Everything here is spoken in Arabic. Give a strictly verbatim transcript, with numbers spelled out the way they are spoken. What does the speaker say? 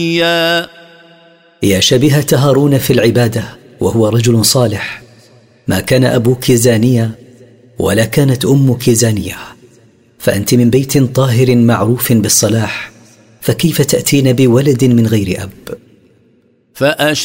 يا شبيهة هارون في العبادة وهو رجل صالح، ما كان أبوك زانيا ولا كانت أمك زانية، فأنت من بيت طاهر معروف بالصلاح، فكيف تأتين بولد من غير أب؟